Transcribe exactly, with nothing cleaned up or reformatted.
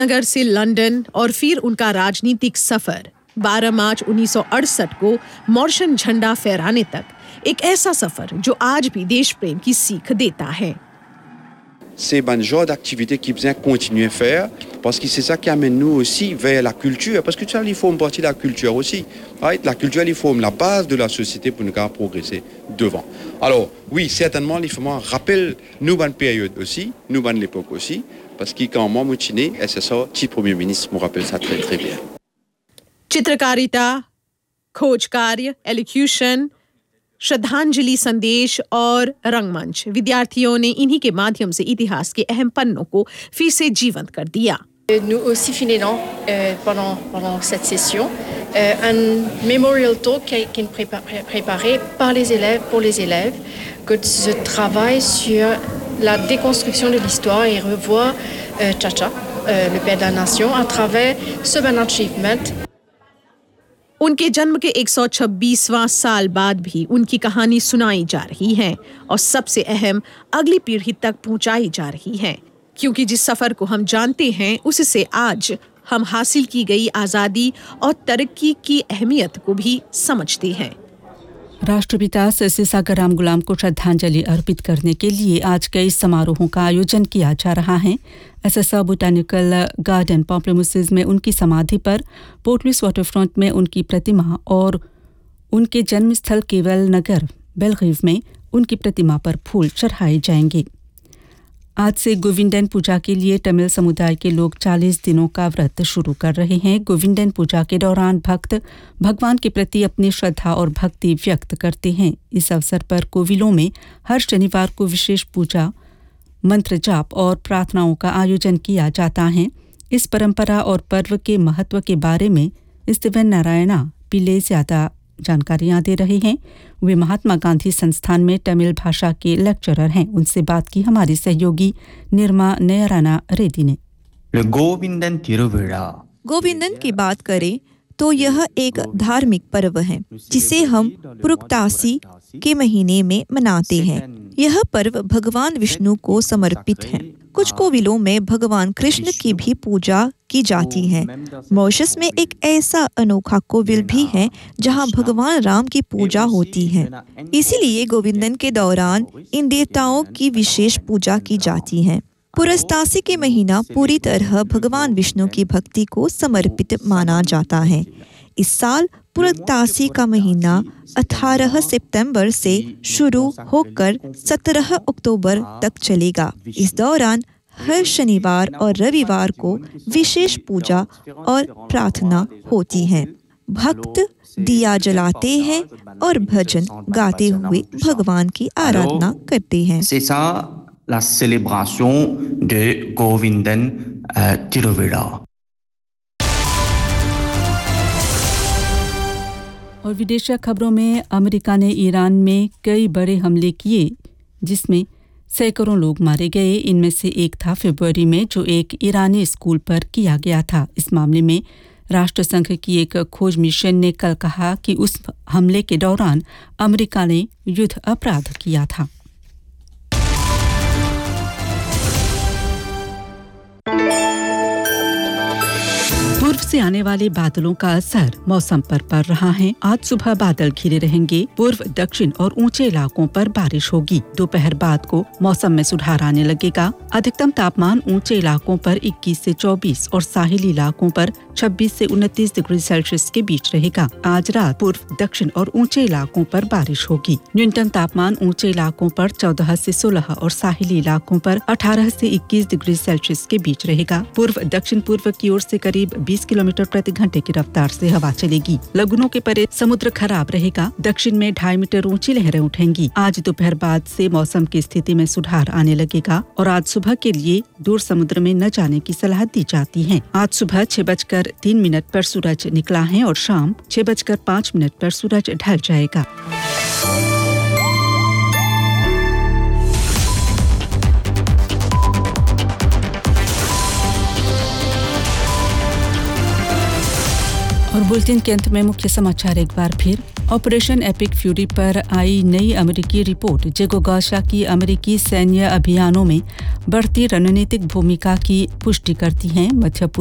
नगर से लंदन और फिर उनका राजनीतिक सफर बारह मार्च उन्नीस सौ अड़सठ को मॉरिशन झंडा फहराने तक, एक ऐसा सफर जो आज भी देश प्रेम की सीख देता है। C'est un genre d'activité qui besoin continuer à faire parce que c'est ça qui amène nous aussi vers la culture, parce que ça il forme partie de la culture aussi, right? La culture il forme la base de la société pour nous faire progresser devant. Alors oui, certainement il faut rappel nous bonne période aussi, nous bonne l'époque aussi, parce que quand moi Moutiné et c'est ça petit premier ministre me rappelle ça très très bien. चित्रकारिता, खोज कार्य, elocution, श्रद्धांजलि संदेश और रंगमंच, विद्यार्थियों ने इन्हीं के माध्यम से इतिहास के अहम पन्नों को फिर से जीवंत कर दिया। Nous aussi finissons euh, pendant pendant cette session euh, un memorial talk qui est préparé, préparé par les élèves pour les élèves, que je travaille sur la déconstruction de l'histoire et revoit euh, Chacha, euh, le père de la nation, à travers ce bon achievement. उनके जन्म के एक सौ छब्बीसवां साल बाद भी उनकी कहानी सुनाई जा रही है और सबसे अहम अगली पीढ़ी तक पहुंचाई जा रही है, क्योंकि जिस सफर को हम जानते हैं उससे आज हम हासिल की गई आजादी और तरक्की की अहमियत को भी समझते हैं। राष्ट्रपिता सर सागर गुलाम को श्रद्धांजलि अर्पित करने के लिए आज कई समारोहों का आयोजन किया जा रहा है। एसएसआर बोटानिकल गार्डन पॉम्प्लेमुसिस में उनकी समाधि पर, पोर्ट लुइस वाटरफ्रंट में उनकी प्रतिमा और उनके जन्मस्थल केवल नगर बेलगीव में उनकी प्रतिमा पर फूल चढ़ाए जाएंगे। आज से गोविंदन पूजा के लिए तमिल समुदाय के लोग चालीस दिनों का व्रत शुरू कर रहे हैं। गोविंदन पूजा के दौरान भक्त भगवान के प्रति अपनी श्रद्धा और भक्ति व्यक्त करते हैं। इस अवसर पर कोविलों में हर शनिवार को विशेष पूजा, मंत्र जाप और प्रार्थनाओं का आयोजन किया जाता है। इस परंपरा और पर्व के महत्व के बारे में स्टीवन नारायणा पिले ज्यादा जानकारियां दे रहे हैं। वे महात्मा गांधी संस्थान में तमिल भाषा के लेक्चरर हैं। उनसे बात की हमारी सहयोगी निर्मा नयराना रेड्डी ने। गोविंदन तिरुविड़ा गोविंदन की बात करें तो यह एक धार्मिक पर्व है जिसे हम पुरुक्तासी के महीने में मनाते हैं। यह पर्व भगवान विष्णु को समर्पित है। कुछ कोविलों में भगवान कृष्ण की भी पूजा की जाती है। मॉरिशस में एक ऐसा अनोखा कोविल भी है जहां भगवान राम की पूजा होती है। इसीलिए गोविंदन के दौरान इन देवताओं की विशेष पूजा की जाती है। पुरस्तासी के महीना पूरी तरह भगवान विष्णु की भक्ति को समर्पित माना जाता है। इस साल पुरस्तासी का महीना अठारह सितंबर से शुरू होकर सत्रह अक्टूबर तक चलेगा। इस दौरान हर शनिवार और रविवार को विशेष पूजा और प्रार्थना होती है। भक्त दिया जलाते हैं और भजन गाते हुए भगवान की आराधना करते हैं। la célébration de Govindan uh, Tiruvira. और विदेशी खबरों में अमेरिका ने ईरान में कई बड़े हमले किए जिसमें सैकड़ों लोग मारे गए। इनमें से एक था फरवरी में जो एक ईरानी स्कूल पर किया गया था। इस मामले में राष्ट्रसंघ की एक खोज मिशन ने कल कहा कि उस हमले के दौरान अमेरिका ने युद्ध अपराध किया था। पूर्व से आने वाले बादलों का असर मौसम पर पड़ रहा है। आज सुबह बादल घिरे रहेंगे। पूर्व, दक्षिण और ऊंचे इलाकों पर बारिश होगी। दोपहर बाद को मौसम में सुधार आने लगेगा। अधिकतम तापमान ऊंचे इलाकों पर इक्कीस से चौबीस और साहिली इलाकों पर छब्बीस से उनतीस डिग्री सेल्सियस के बीच रहेगा। आज रात पूर्व, दक्षिण और ऊंचे इलाकों पर बारिश होगी। न्यूनतम तापमान ऊंचे इलाकों पर चौदह से सोलह और साहिली इलाकों पर अठारह से इक्कीस डिग्री सेल्सियस के बीच रहेगा। पूर्व दक्षिण पूर्व की ओर से करीब बीस किलोमीटर प्रति घंटे की रफ्तार से हवा चलेगी। लघुनों के परे समुद्र खराब रहेगा। दक्षिण में ढाई मीटर ऊंची लहरें उठेंगी। आज दोपहर बाद से मौसम की स्थिति में सुधार आने लगेगा और आज सुबह के लिए दूर समुद्र में न जाने की सलाह दी जाती है। आज सुबह छह बजकर तीन मिनट पर सूरज निकला है और शाम छह बजकर पाँच मिनट पर सूरज ढल जाएगा। और बुलेटिन के अंत में मुख्य समाचार एक बार फिर। ऑपरेशन एपिक फ्यूरी पर आई नई अमेरिकी रिपोर्ट जेगो गाशा की अमेरिकी सैन्य अभियानों में बढ़ती रणनीतिक भूमिका की पुष्टि करती है। मध्य